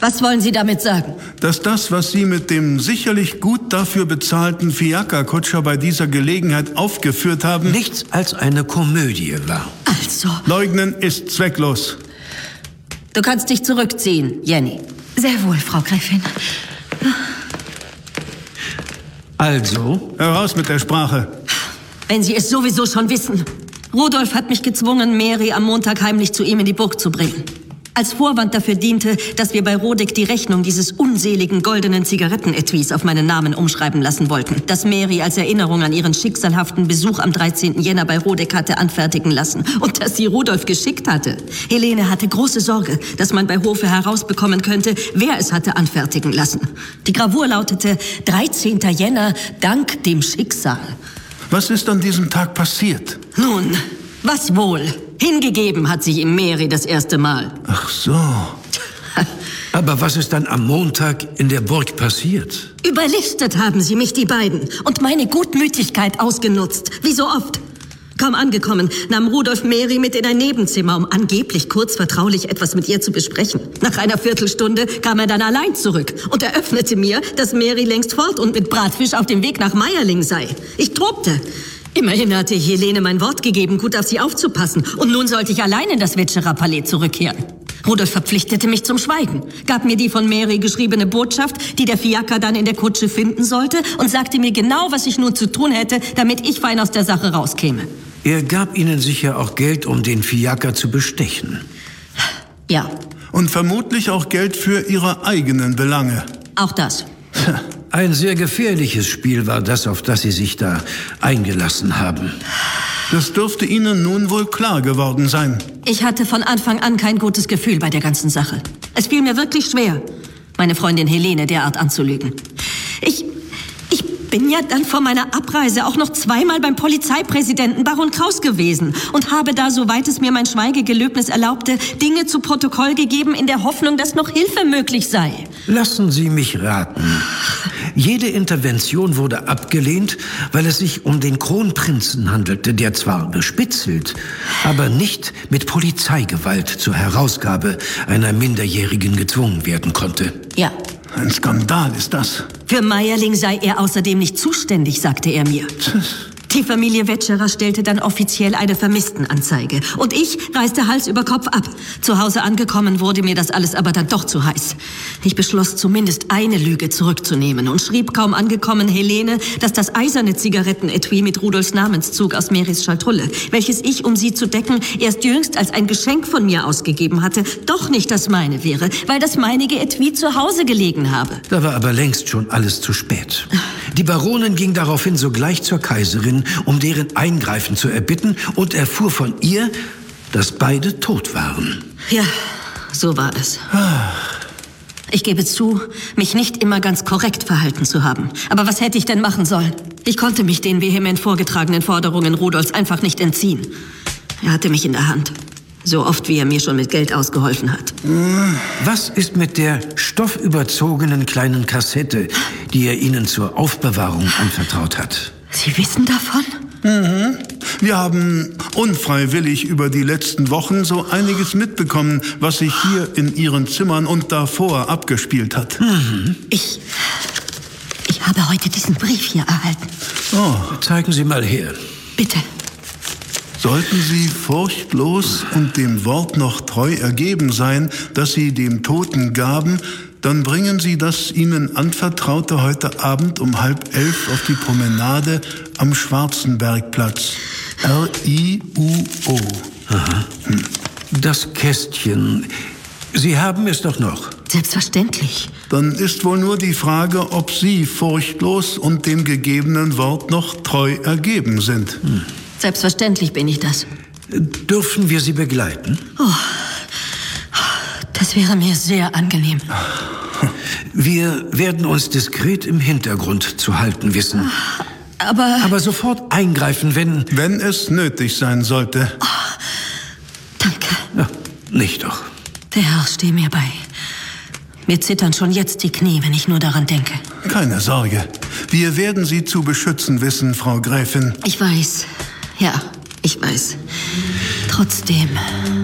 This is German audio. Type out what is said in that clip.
Was wollen Sie damit sagen? Dass das, was Sie mit dem sicherlich gut dafür bezahlten Fiakerkutscher bei dieser Gelegenheit aufgeführt haben, nichts als eine Komödie war. Also... Leugnen ist zwecklos. Du kannst dich zurückziehen, Jenny. Sehr wohl, Frau Gräfin. Also? Heraus mit der Sprache. Wenn Sie es sowieso schon wissen. Rudolf hat mich gezwungen, Mary am Montag heimlich zu ihm in die Burg zu bringen. Als Vorwand dafür diente, dass wir bei Rodek die Rechnung dieses unseligen goldenen Zigarettenetuis auf meinen Namen umschreiben lassen wollten, das Mary als Erinnerung an ihren schicksalhaften Besuch am 13. Jänner bei Rodek hatte anfertigen lassen und das sie Rudolf geschickt hatte. Helene hatte große Sorge, dass man bei Hofe herausbekommen könnte, wer es hatte anfertigen lassen. Die Gravur lautete 13. Jänner, dank dem Schicksal. Was ist an diesem Tag passiert? Nun, was wohl? Hingegeben hat sich ihm Mary das erste Mal. Ach so. Aber was ist dann am Montag in der Burg passiert? Überlistet haben sie mich, die beiden, und meine Gutmütigkeit ausgenutzt, wie so oft. Kaum angekommen, nahm Rudolf Mary mit in ein Nebenzimmer, um angeblich kurz vertraulich etwas mit ihr zu besprechen. Nach einer Viertelstunde kam er dann allein zurück und eröffnete mir, dass Mary längst fort und mit Bratfisch auf dem Weg nach Meierling sei. Ich tobte. Immerhin hatte ich Helene mein Wort gegeben, gut auf sie aufzupassen. Und nun sollte ich allein in das Witscherer Palais zurückkehren. Rudolf verpflichtete mich zum Schweigen, gab mir die von Mary geschriebene Botschaft, die der Fiaker dann in der Kutsche finden sollte, und sagte mir genau, was ich nun zu tun hätte, damit ich fein aus der Sache rauskäme. Er gab Ihnen sicher auch Geld, um den Fiaker zu bestechen. Ja. Und vermutlich auch Geld für Ihre eigenen Belange. Auch das. Ein sehr gefährliches Spiel war das, auf das Sie sich da eingelassen haben. Das dürfte Ihnen nun wohl klar geworden sein. Ich hatte von Anfang an kein gutes Gefühl bei der ganzen Sache. Es fiel mir wirklich schwer, meine Freundin Helene derart anzulügen. Ich bin ja dann vor meiner Abreise auch noch zweimal beim Polizeipräsidenten Baron Kraus gewesen und habe da, soweit es mir mein Schweigegelöbnis erlaubte, Dinge zu Protokoll gegeben, in der Hoffnung, dass noch Hilfe möglich sei. Lassen Sie mich raten. Jede Intervention wurde abgelehnt, weil es sich um den Kronprinzen handelte, der zwar bespitzelt, aber nicht mit Polizeigewalt zur Herausgabe einer Minderjährigen gezwungen werden konnte. Ja. Ein Skandal ist das. Für Meierling sei er außerdem nicht zuständig, sagte er mir. Die Familie Wetscherer stellte dann offiziell eine Vermisstenanzeige. Und ich reiste Hals über Kopf ab. Zu Hause angekommen wurde mir das alles aber dann doch zu heiß. Ich beschloss zumindest eine Lüge zurückzunehmen und schrieb kaum angekommen Helene, dass das eiserne Zigarettenetui mit Rudolfs Namenszug aus Marys Schatrulle, welches ich, um sie zu decken, erst jüngst als ein Geschenk von mir ausgegeben hatte, doch nicht das meine wäre, weil das meinige Etui zu Hause gelegen habe. Da war aber längst schon alles zu spät. Die Baronin ging daraufhin sogleich zur Kaiserin, um deren Eingreifen zu erbitten, und erfuhr von ihr, dass beide tot waren. Ja, so war es. Ich gebe zu, mich nicht immer ganz korrekt verhalten zu haben. Aber was hätte ich denn machen sollen? Ich konnte mich den vehement vorgetragenen Forderungen Rudolfs einfach nicht entziehen. Er hatte mich in der Hand. So oft, wie er mir schon mit Geld ausgeholfen hat. Was ist mit der stoffüberzogenen kleinen Kassette, die er Ihnen zur Aufbewahrung anvertraut hat? Sie wissen davon? Mhm. Wir haben unfreiwillig über die letzten Wochen so einiges mitbekommen, was sich hier in Ihren Zimmern und davor abgespielt hat. Mhm. Ich habe heute diesen Brief hier erhalten. Oh. Zeigen Sie mal her. Bitte. Sollten Sie furchtlos und dem Wort noch treu ergeben sein, das Sie dem Toten gaben, dann bringen Sie das Ihnen Anvertraute heute Abend um 10:30 auf die Promenade am Schwarzenbergplatz. R-I-U-O. Aha. Das Kästchen. Sie haben es doch noch. Selbstverständlich. Dann ist wohl nur die Frage, ob Sie furchtlos und dem gegebenen Wort noch treu ergeben sind. Selbstverständlich bin ich das. Dürfen wir Sie begleiten? Oh, das wäre mir sehr angenehm. Wir werden uns diskret im Hintergrund zu halten wissen. Aber sofort eingreifen, wenn es nötig sein sollte. Oh, danke. Ja, nicht doch. Der Herr stehe mir bei. Mir zittern schon jetzt die Knie, wenn ich nur daran denke. Keine Sorge. Wir werden Sie zu beschützen wissen, Frau Gräfin. Ich weiß. Ja, ich weiß. Trotzdem...